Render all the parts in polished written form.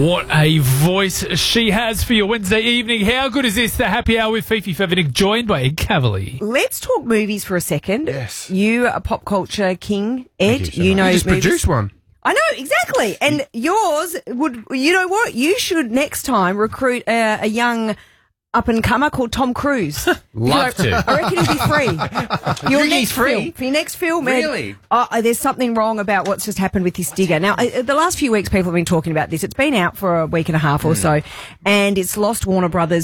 What a voice she has for your Wednesday evening. How good is this? The Happy Hour with Fifi Fevenick, joined by Ed Cavalier. Let's talk movies for a second. Yes. You are a pop culture king, Ed. You know just movies. produced one. I know, exactly. And yours would, you know what? You should next time recruit a young up-and-comer called Tom Cruise. Love to. I reckon he'll be free. Your next film. For your next film, Ed, Really? there's something wrong about what's just happened with this digger. Now, the last few weeks people have been talking about this. It's been out for a week and a half or so, and it's lost Warner Brothers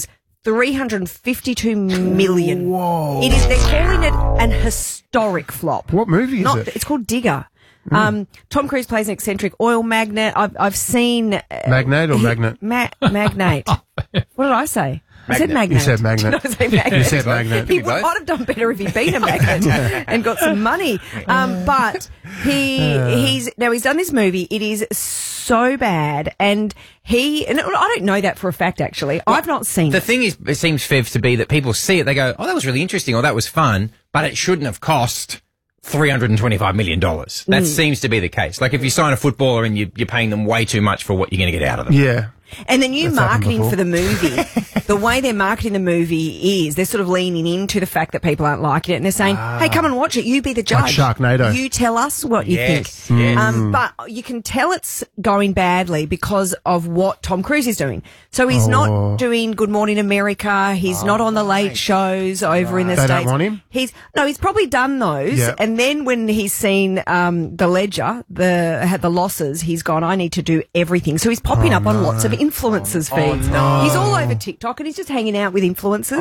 $352 million. Whoa. They're calling it an historic flop. What movie is it? It's called Digger. Tom Cruise plays an eccentric oil magnate. I've seen... Magnate or magnet? Magnate. What did I say? I said magnate. You said magnet. Did I say magnate? You said magnet. He might have done better if he'd been a magnet and got some money. But he's done this movie. It is so bad, and I don't know that for a fact. Actually, I've not seen The it. thing is, it seems, Fev, to be that people see it, they go, oh, that was really interesting, or that was fun, but it shouldn't have cost $325 million. That seems to be the case. Like if you sign a footballer and you're paying them way too much for what you're going to get out of them. Yeah. And the new That's happened marketing before. for the movie, the way they're marketing the movie is they're sort of leaning into the fact that people aren't liking it, and they're saying, hey, come and watch it. You be the judge. Like Sharknado. You tell us what you Yes, think. yes. But you can tell it's going badly because of what Tom Cruise is doing. So he's not doing Good Morning America. He's not on the late shows over in the They States. don't want him? He's probably done those. Yeah. And then when he's seen the ledger, had the losses, he's gone, I need to do everything. So he's popping up on lots of influencers feeds. He's all over TikTok and he's just hanging out with influencers.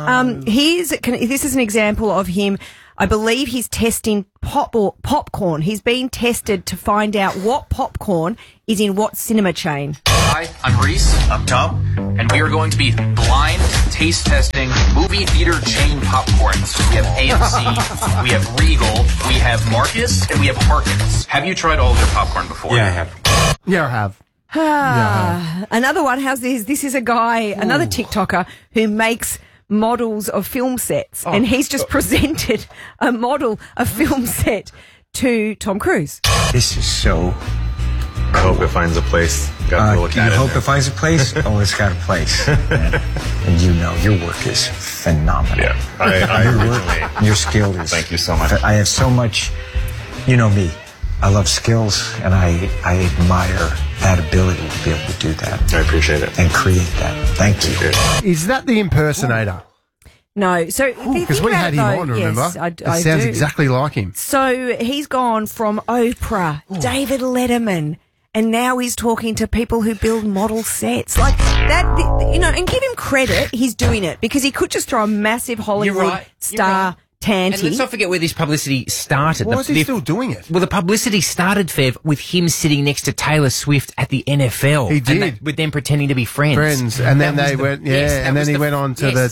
This is an example of him. I believe he's testing popcorn. He's being tested to find out what popcorn is in what cinema chain. Hi, I'm Reese. I'm Tom. And we are going to be blind taste testing movie theater chain popcorns. We have AMC, we have Regal, we have Marcus, and we have Harkins. Have you tried all of their popcorn before? Yeah, I have. Yeah, I have. Another one. How's this? This is a guy, another TikToker who makes models of film sets, and he's just presented a film set to Tom Cruise. This is so. I hope it finds a place. Got a little You cat in hope there. it finds a place? Oh, it's got a place. And you know, your work is phenomenal. Yeah, I Your originally. work, your skill is. Thank you so much. I have so much. You know me. I love skills, and I admire that ability to be able to do that I appreciate it. and create that. Thank you. Is that the impersonator? No, so Because we had him on, remember? Yes, I it sounds do. exactly like him. So he's gone from Oprah, David Letterman, and now he's talking to people who build model sets. Like that, and give him credit, he's doing it, because he could just throw a massive Hollywood You're star right. And let's tanty. not forget where this publicity started. Why is he still doing it? Well, the publicity started, Fev, with him sitting next to Taylor Swift at the NFL. He did. And with them pretending to be friends. And then That was they the- went, yes, that and then was he the- went on to yes.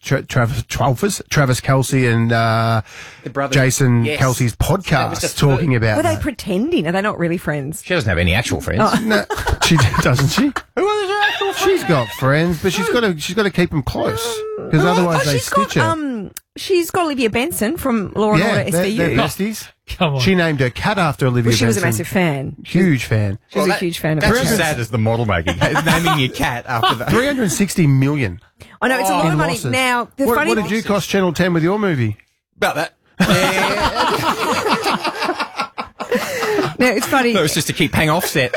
the Travis Kelsey and The brother- Jason yes. Kelsey's That was the podcast talking about Were they that. pretending? Are they not really friends? She doesn't have any actual friends. No, she doesn't she? She's got friends, but she's got to keep them close because otherwise they stitch her. She's got Olivia Benson from Law and Order they're SVU. besties. Come on. She named her cat after Olivia Well, she was a Benson. massive fan. Huge fan. She was a huge fan of That's it. as sad as the model making. Naming your cat after that. 360 million I know, it's a lot in of money. losses. Now, the what funny did you cost Channel 10 with your movie? About that. Now, it's funny. That was just to keep paying offset.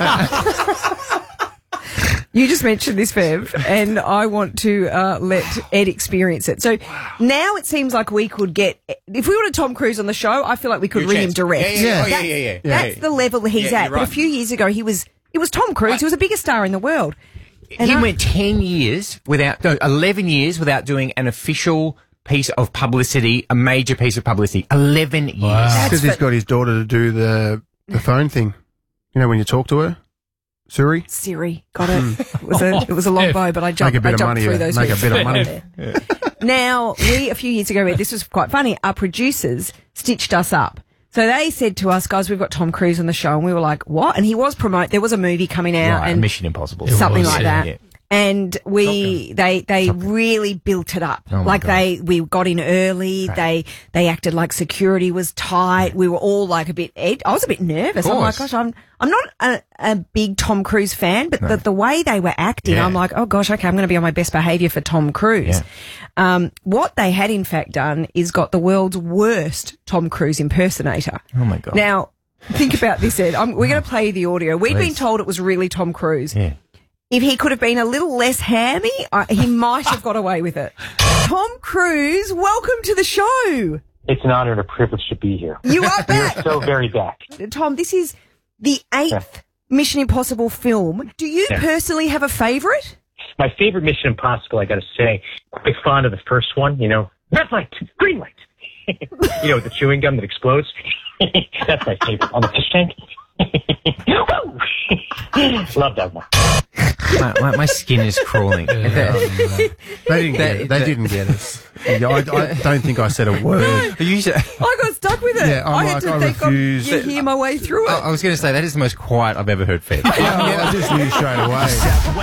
You just mentioned this, Fev, and I want to let Ed experience it. So now it seems like we could get, if we wanted Tom Cruise on the show, I feel like we could ring him direct. Yeah. That's the level he's at. you're But a right. few years ago, it was Tom Cruise. He was the biggest star in the world. He went 11 years without doing an official piece of publicity, a major piece of publicity. 11 years. Because he's got his daughter to do the phone thing. You know, when you talk to her? Siri, got it. It was a long bow, but I jumped, Make a bit I of jumped money, through those make a hoops. bit of money. Now, a few years ago, this was quite funny, our producers stitched us up. So they said to us, guys, we've got Tom Cruise on the show, and we were like, what? And he was there was a movie coming out, Right, and Mission Impossible. something was, like yeah, that. yeah. And they really built it up. Oh like we got in early. Right. They acted like security was tight. We were all like I was a bit nervous. I'm like, gosh, I'm not a big Tom Cruise fan, but the way they were acting, I'm like, oh gosh, okay, I'm going to be on my best behaviour for Tom Cruise. Yeah. What they had in fact done is got the world's worst Tom Cruise impersonator. Oh my God. Now, think about this, Ed. We're going to play the audio. We'd been told it was really Tom Cruise. Yeah. If he could have been a little less hammy, he might have got away with it. Tom Cruise, welcome to the show. It's an honor and a privilege to be here. You are back. You're so very back. Tom, this is the 8th Mission Impossible film. Do you personally have a favourite? My favourite Mission Impossible, I got to say, quite fond of the first one, red light, green light. With the chewing gum that explodes. That's my favorite. On the fish tank. Love that one. My skin is crawling. They didn't get us. I don't think I said a word. I got stuck with it. Yeah, I had to think you hear my way through it. I was going to say, that is the most quiet I've ever heard Fed. I just knew straight away.